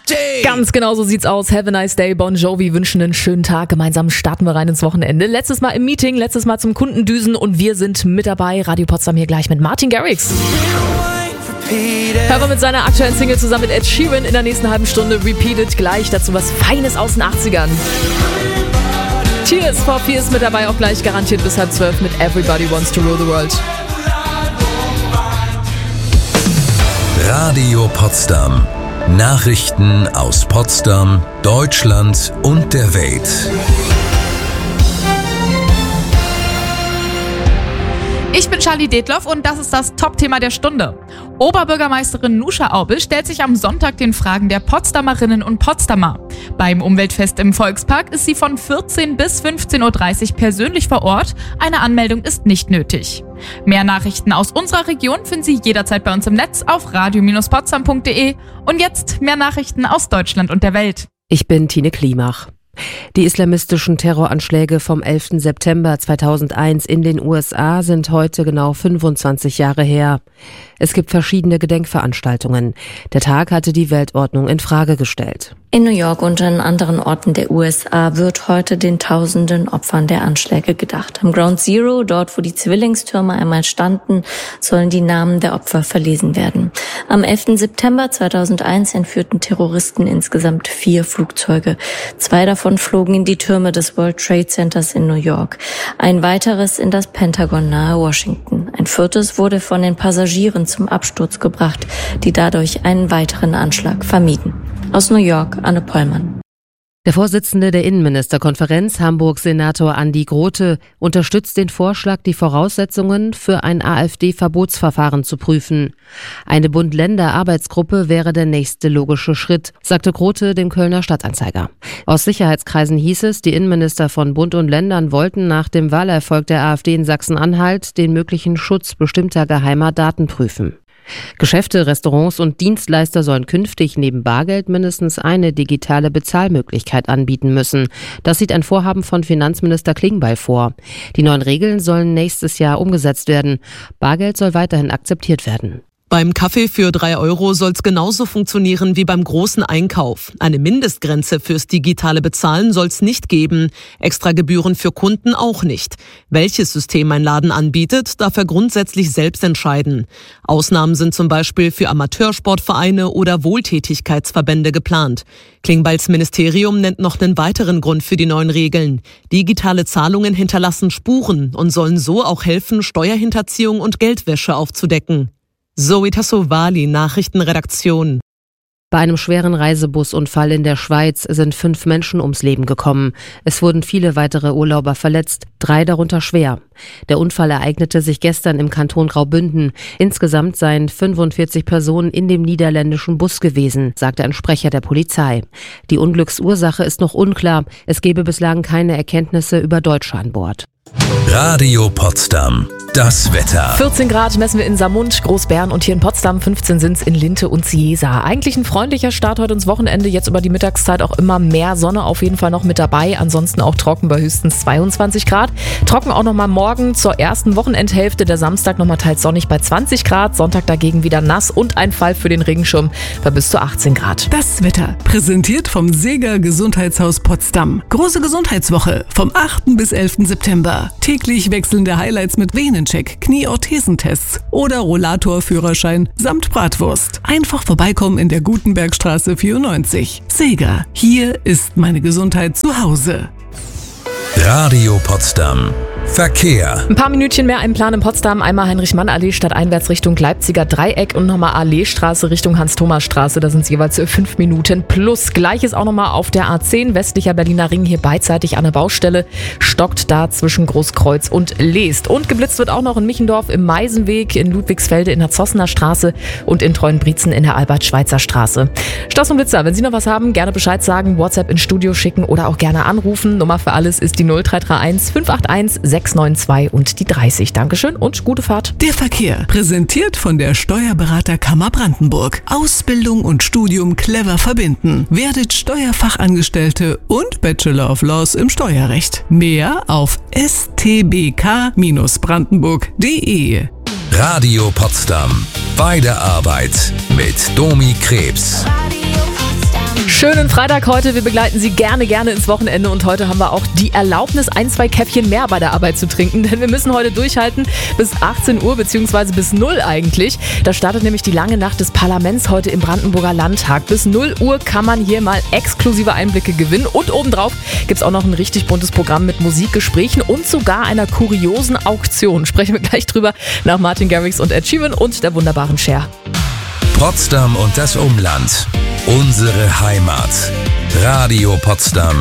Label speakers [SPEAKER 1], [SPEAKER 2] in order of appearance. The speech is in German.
[SPEAKER 1] Ganz genau so sieht's aus. Have a nice day. Bon Jovi wünschen einen schönen Tag. Gemeinsam starten wir rein ins Wochenende. Letztes Mal im Meeting, letztes Mal zum Kundendüsen und wir sind mit dabei. Radio Potsdam hier gleich mit Martin Garrix. Hören wir mit seiner aktuellen Single zusammen mit Ed Sheeran in der nächsten halben Stunde. Repeated gleich. Dazu was Feines aus den 80ern. Tears for Fears mit dabei, auch gleich garantiert bis 11:30 mit Everybody Wants to Rule the World.
[SPEAKER 2] Radio Potsdam. Nachrichten aus Potsdam, Deutschland und der Welt.
[SPEAKER 3] Ich bin Charlie Detloff und das ist das Top-Thema der Stunde. Oberbürgermeisterin Nusha Aubel stellt sich am Sonntag den Fragen der Potsdamerinnen und Potsdamer. Beim Umweltfest im Volkspark ist sie von 14 bis 15:30 Uhr persönlich vor Ort. Eine Anmeldung ist nicht nötig. Mehr Nachrichten aus unserer Region finden Sie jederzeit bei uns im Netz auf radio-potsdam.de. Und jetzt mehr Nachrichten aus Deutschland und der Welt.
[SPEAKER 4] Ich bin Tine Klimach. Die islamistischen Terroranschläge vom 11. September 2001 in den USA sind heute genau 25 Jahre her. Es gibt verschiedene Gedenkveranstaltungen. Der Tag hatte die Weltordnung in Frage gestellt.
[SPEAKER 5] In New York und an anderen Orten der USA wird heute den tausenden Opfern der Anschläge gedacht. Am Ground Zero, dort wo die Zwillingstürme einmal standen, sollen die Namen der Opfer verlesen werden. Am 11. September 2001 entführten Terroristen insgesamt 4 Flugzeuge. 2 davon flogen in die Türme des World Trade Centers in New York. Ein weiteres in das Pentagon nahe Washington. Ein 4. wurde von den Passagieren zum Absturz gebracht, die dadurch einen weiteren Anschlag vermieden. Aus New York, Anne Pollmann.
[SPEAKER 4] Der Vorsitzende der Innenministerkonferenz, Hamburg-Senator Andi Grote, unterstützt den Vorschlag, die Voraussetzungen für ein AfD-Verbotsverfahren zu prüfen. Eine Bund-Länder-Arbeitsgruppe wäre der nächste logische Schritt, sagte Grote dem Kölner Stadtanzeiger. Aus Sicherheitskreisen hieß es, die Innenminister von Bund und Ländern wollten nach dem Wahlerfolg der AfD in Sachsen-Anhalt den möglichen Schutz bestimmter geheimer Daten prüfen. Geschäfte, Restaurants und Dienstleister sollen künftig neben Bargeld mindestens eine digitale Bezahlmöglichkeit anbieten müssen. Das sieht ein Vorhaben von Finanzminister Klingbeil vor. Die neuen Regeln sollen nächstes Jahr umgesetzt werden. Bargeld soll weiterhin akzeptiert werden.
[SPEAKER 6] Beim Kaffee für 3 Euro soll es genauso funktionieren wie beim großen Einkauf. Eine Mindestgrenze fürs digitale Bezahlen soll es nicht geben. Extra Gebühren für Kunden auch nicht. Welches System ein Laden anbietet, darf er grundsätzlich selbst entscheiden. Ausnahmen sind zum Beispiel für Amateursportvereine oder Wohltätigkeitsverbände geplant. Klingbeils Ministerium nennt noch einen weiteren Grund für die neuen Regeln. Digitale Zahlungen hinterlassen Spuren und sollen so auch helfen, Steuerhinterziehung und Geldwäsche aufzudecken. Zoe Tassovali, Nachrichtenredaktion.
[SPEAKER 4] Bei einem schweren Reisebusunfall in der Schweiz sind 5 Menschen ums Leben gekommen. Es wurden viele weitere Urlauber verletzt, 3 darunter schwer. Der Unfall ereignete sich gestern im Kanton Graubünden. Insgesamt seien 45 Personen in dem niederländischen Bus gewesen, sagte ein Sprecher der Polizei. Die Unglücksursache ist noch unklar. Es gebe bislang keine Erkenntnisse über Deutsche an Bord.
[SPEAKER 2] Radio Potsdam. Das Wetter.
[SPEAKER 1] 14 Grad messen wir in Saarmund, Großbären und hier in Potsdam 15 sind's in Linte und Ciesa. Eigentlich ein freundlicher Start heute ins Wochenende, jetzt über die Mittagszeit auch immer mehr Sonne auf jeden Fall noch mit dabei. Ansonsten auch trocken bei höchstens 22 Grad. Trocken auch nochmal morgen zur ersten Wochenendhälfte, der Samstag nochmal teils sonnig bei 20 Grad. Sonntag dagegen wieder nass und ein Fall für den Regenschirm bei bis zu 18 Grad.
[SPEAKER 7] Das Wetter, präsentiert vom Seeger Gesundheitshaus Potsdam. Große Gesundheitswoche vom 8. bis 11. September. Täglich wechselnde Highlights mit Venencheck, Knieorthesentests oder Rollatorführerschein samt Bratwurst. Einfach vorbeikommen in der Gutenbergstraße 94. Seeger, hier ist meine Gesundheit zu Hause.
[SPEAKER 2] Radio Potsdam. Verkehr.
[SPEAKER 1] Ein paar Minütchen mehr im Plan in Potsdam. Einmal Heinrich-Mann-Allee stadteinwärts Richtung Leipziger Dreieck und nochmal Alleestraße Richtung Hans-Thomas-Straße. Da sind es jeweils 5 Minuten plus. Gleiches auch nochmal auf der A10 westlicher Berliner Ring hier beidseitig an der Baustelle. Stockt da zwischen Großkreuz und Leest. Und geblitzt wird auch noch in Michendorf im Meisenweg, in Ludwigsfelde in der Zossener Straße und in Treuenbrietzen in der Albert-Schweitzer Straße. Stoss und Blitzer, wenn Sie noch was haben, gerne Bescheid sagen, WhatsApp ins Studio schicken oder auch gerne anrufen. Nummer für alles ist die 0331 581 692 und die 30. Dankeschön und gute Fahrt.
[SPEAKER 7] Der Verkehr, präsentiert von der Steuerberaterkammer Brandenburg. Ausbildung und Studium clever verbinden. Werdet Steuerfachangestellte und Bachelor of Laws im Steuerrecht. Mehr auf stbk-brandenburg.de.
[SPEAKER 2] Radio Potsdam. Bei der Arbeit mit Domi Krebs.
[SPEAKER 8] Radio Potsdam.
[SPEAKER 1] Schönen Freitag heute. Wir begleiten Sie gerne ins Wochenende und heute haben wir auch die Erlaubnis, 1-2 Käffchen mehr bei der Arbeit zu trinken, denn wir müssen heute durchhalten bis 18 Uhr bzw. bis 0 eigentlich. Da startet nämlich die lange Nacht des Parlaments heute im Brandenburger Landtag. Bis 0 Uhr kann man hier mal exklusive Einblicke gewinnen und obendrauf gibt es auch noch ein richtig buntes Programm mit Musikgesprächen und sogar einer kuriosen Auktion. Sprechen wir gleich drüber nach Martin Garrix und Ed Sheeran und der wunderbaren Cher.
[SPEAKER 2] Potsdam und das Umland. Unsere Heimat. Radio Potsdam.